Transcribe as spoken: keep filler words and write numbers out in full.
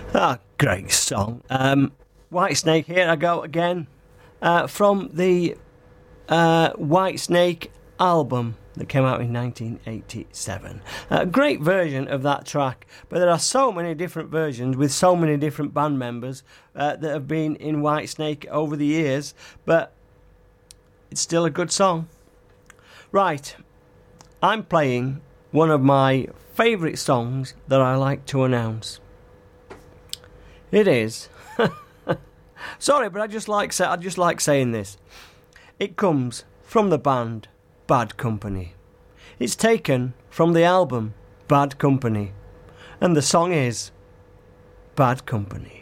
Ah, great song. Um, Whitesnake, here I go again. Uh, from the uh, Whitesnake album that came out in nineteen eighty-seven. A great version of that track, but there are so many different versions with so many different band members uh, that have been in Whitesnake over the years, but it's still a good song. Right, I'm playing one of my favourite songs that I like to announce. It is. Sorry, but I just like say, I just like saying this. It comes from the band Bad Company. It's taken from the album Bad Company, and the song is Bad Company.